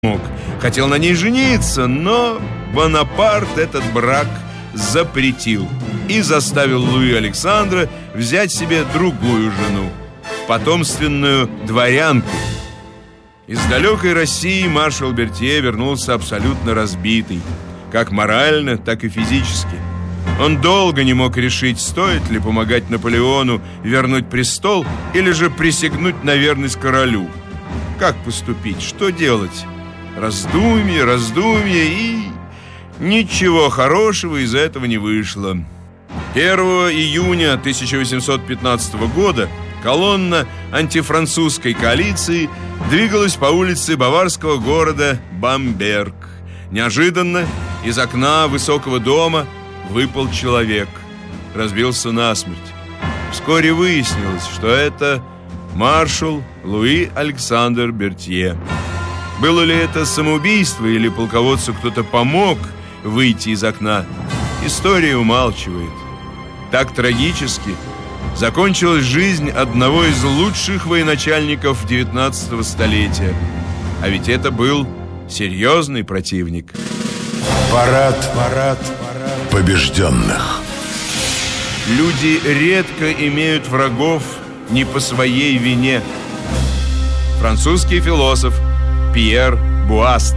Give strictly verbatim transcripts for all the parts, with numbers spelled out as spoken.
мог. Хотел на ней жениться, но Бонапарт этот брак запретил и заставил Луи Александра взять себе другую жену, потомственную дворянку. Из далекой России маршал Бертье вернулся абсолютно разбитый, как морально, так и физически. Он долго не мог решить, стоит ли помогать Наполеону вернуть престол или же присягнуть на верность королю. Как поступить, что делать? Раздумье, раздумье, и ничего хорошего из этого не вышло. первого июня тысяча восемьсот пятнадцатого года колонна антифранцузской коалиции двигалась по улице баварского города Бамберг. Неожиданно из окна высокого дома выпал человек, разбился насмерть. Вскоре выяснилось, что это маршал Луи Александр Бертье. Было ли это самоубийство или полководцу кто-то помог выйти из окна, история умалчивает. Так трагически закончилась жизнь одного из лучших военачальников девятнадцатого столетия. А ведь это был серьезный противник. Парад, парад, парад побежденных. Люди редко имеют врагов не по своей вине. Французский философ Пьер Буаст.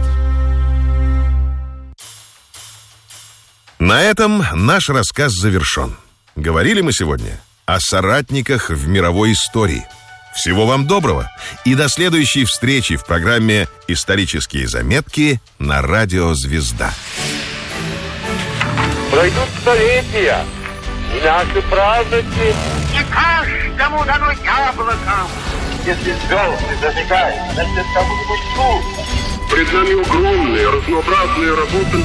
На этом наш рассказ завершен. Говорили мы сегодня о соратниках в мировой истории. Всего вам доброго и до следующей встречи в программе «Исторические заметки» на Радио Звезда. Пройдут столетия, и наши праздники. Не каждому дано яблоко. Если звезды зажигают, значит, кому-нибудь тут. Пред нами огромные, разнообразные работы.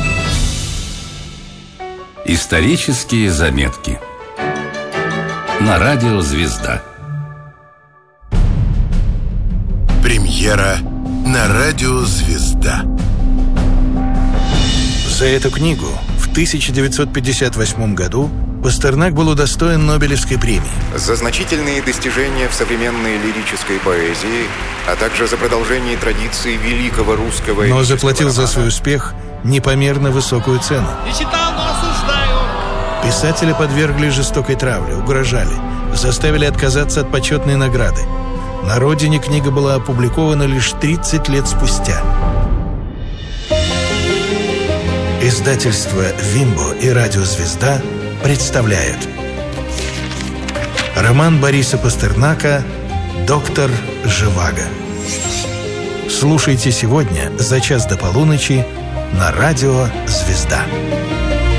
Исторические заметки на Радио Звезда. Премьера на Радио Звезда. За эту книгу в тысяча девятьсот пятьдесят восьмом году Пастернак был удостоен Нобелевской премии. За значительные достижения в современной лирической поэзии, а также за продолжение традиции великого русского... Но заплатил романа. За свой успех непомерно высокую цену. Не читал, но осуждаю. Писателя подвергли жестокой травле, угрожали, заставили отказаться от почетной награды. На родине книга была опубликована лишь тридцать лет спустя. Издательство «Вимбо» и «Радио Звезда» представляют роман Бориса Пастернака «Доктор Живаго». Слушайте сегодня за час до полуночи на Радио Звезда.